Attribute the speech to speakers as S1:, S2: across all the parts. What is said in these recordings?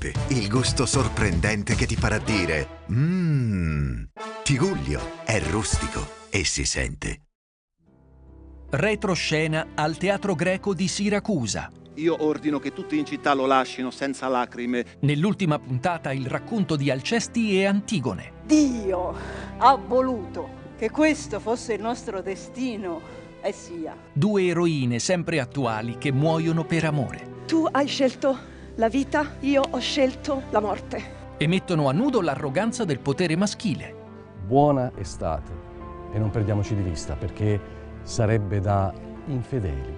S1: Latte, il gusto sorprendente che ti farà dire Tigullio è rustico e si sente.
S2: Retroscena al Teatro Greco di Siracusa.
S3: Io ordino che tutti in città lo lascino senza lacrime.
S2: Nell'ultima puntata il racconto di Alcesti e Antigone.
S4: Dio ha voluto che questo fosse il nostro destino e sia.
S2: Due eroine sempre attuali che muoiono per amore.
S5: Tu hai scelto la vita, io ho scelto la morte.
S2: E mettono a nudo l'arroganza del potere maschile.
S6: Buona estate e non perdiamoci di vista perché sarebbe da infedeli.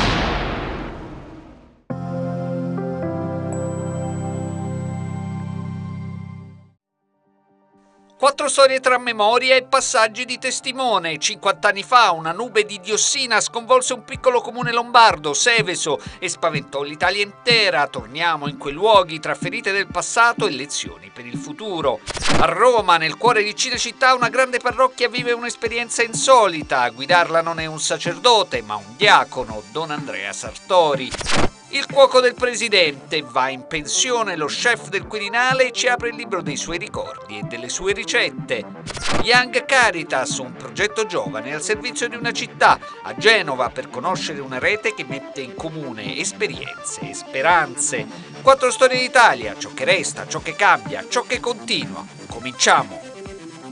S7: Quattro storie tra memoria e passaggi di testimone. 50 anni fa una nube di diossina sconvolse un piccolo comune lombardo, Seveso, e spaventò l'Italia intera. Torniamo in quei luoghi tra ferite del passato e lezioni per il futuro. A Roma, nel cuore di Cinecittà, una grande parrocchia vive un'esperienza insolita. A guidarla non è un sacerdote, ma un diacono, Don Andrea Sartori. Il cuoco del presidente va in pensione, lo chef del Quirinale ci apre il libro dei suoi ricordi e delle sue ricette. Young Caritas, un progetto giovane al servizio di una città, a Genova per conoscere una rete che mette in comune esperienze e speranze. Quattro storie d'Italia, ciò che resta, ciò che cambia, ciò che continua. Cominciamo!